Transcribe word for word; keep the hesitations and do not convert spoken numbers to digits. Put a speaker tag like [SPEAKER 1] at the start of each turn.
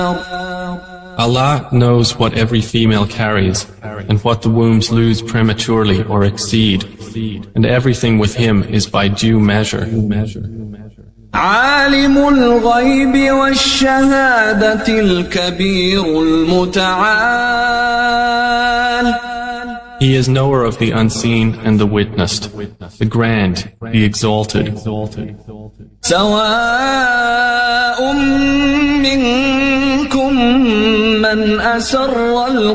[SPEAKER 1] Allah knows what every female carries, and what the wombs lose prematurely or exceed, and everything with Him is by due measure.
[SPEAKER 2] عالم الغيب والشهادة الكبير المتعال.
[SPEAKER 1] He is knower of the unseen and the witnessed, the grand, the exalted.
[SPEAKER 2] سواء منكم من أسر